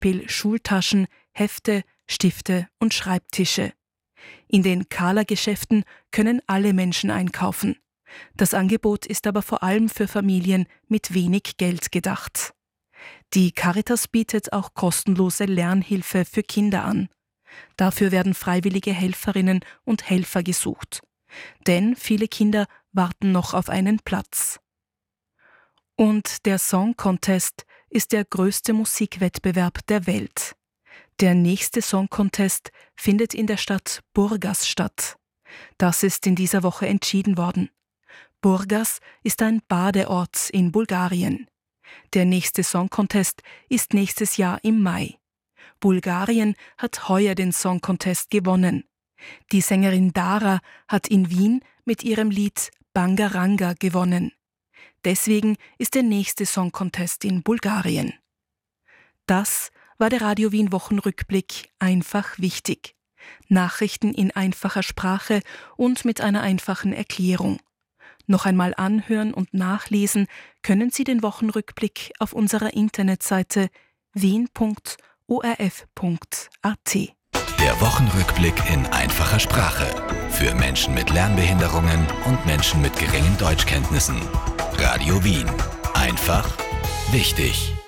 Beispiel Schultaschen, Hefte, Stifte und Schreibtische. In den Kala-Geschäften können alle Menschen einkaufen. Das Angebot ist aber vor allem für Familien mit wenig Geld gedacht. Die Caritas bietet auch kostenlose Lernhilfe für Kinder an. Dafür werden freiwillige Helferinnen und Helfer gesucht. Denn viele Kinder warten noch auf einen Platz. Und der Song Contest ist der größte Musikwettbewerb der Welt. Der nächste Song Contest findet in der Stadt Burgas statt. Das ist in dieser Woche entschieden worden. Burgas ist ein Badeort in Bulgarien. Der nächste Song Contest ist nächstes Jahr im Mai. Bulgarien hat heuer den Song Contest gewonnen. Die Sängerin Dara hat in Wien mit ihrem Lied Bangaranga gewonnen. Deswegen ist der nächste Song Contest in Bulgarien. Das war der Radio Wien Wochenrückblick Einfach wichtig. Nachrichten in einfacher Sprache und mit einer einfachen Erklärung. Noch einmal anhören und nachlesen können Sie den Wochenrückblick auf unserer Internetseite wien.orf.at. Der Wochenrückblick in einfacher Sprache. Für Menschen mit Lernbehinderungen und Menschen mit geringen Deutschkenntnissen. Radio Wien. Einfach wichtig.